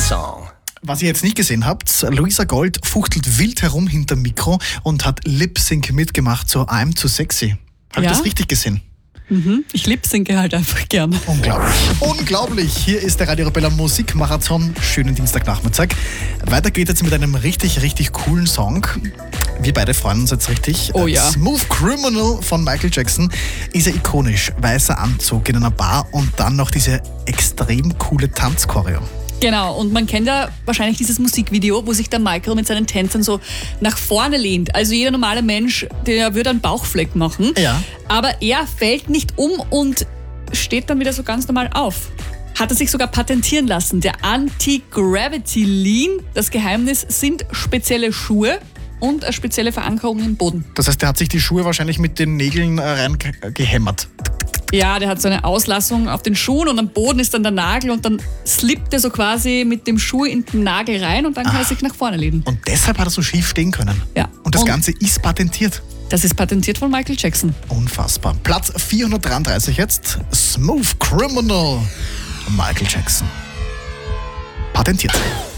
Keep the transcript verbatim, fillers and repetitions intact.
song. Was ihr jetzt nicht gesehen habt, Luisa Gold fuchtelt wild herum hinterm Mikro und hat Lip-Sync mitgemacht zu I'm Too Sexy. Habt ihr Ja? das richtig gesehen? Mhm. Ich lip-synke halt einfach gerne. Unglaublich. Unglaublich. Hier ist der Radio Arabella Musikmarathon. Schönen Dienstagnachmittag. Weiter geht jetzt mit einem richtig, richtig coolen Song. Wir beide freuen uns jetzt richtig. Oh ja. Smooth Criminal von Michael Jackson ist ja ikonisch. Weißer Anzug in einer Bar und dann noch diese extrem coole Tanzchoreo. Genau, und man kennt ja wahrscheinlich dieses Musikvideo, wo sich der Michael mit seinen Tänzern so nach vorne lehnt. Also jeder normale Mensch, der würde einen Bauchfleck machen. Ja. Aber er fällt nicht um und steht dann wieder so ganz normal auf. Hat er sich sogar patentieren lassen. Der Anti-Gravity Lean. Das Geheimnis sind spezielle Schuhe und eine spezielle Verankerung im Boden. Das heißt, der hat sich die Schuhe wahrscheinlich mit den Nägeln reingehämmert. Ja, der hat so eine Auslassung auf den Schuhen und am Boden ist dann der Nagel und dann slippt er so quasi mit dem Schuh in den Nagel rein und dann kann Ah. er sich nach vorne lehnen. Und deshalb hat er so schief stehen können. Ja. Und das Und- Ganze ist patentiert. Das ist patentiert von Michael Jackson. Unfassbar. Platz vierhundertdreiunddreißig jetzt. Smooth Criminal. Michael Jackson. Patentiert.